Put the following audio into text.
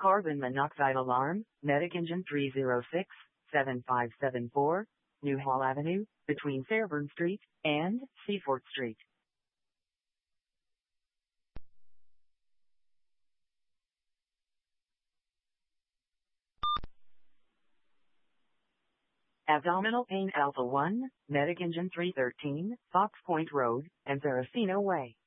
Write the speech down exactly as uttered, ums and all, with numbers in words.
carbon monoxide alarm, Medic Engine three zero six, seven five seven four, Newhall Avenue, between Fairburn Street and Seafort Street. Abdominal pain Alpha one, Medic Engine three thirteen, Fox Point Road and Saraceno Way.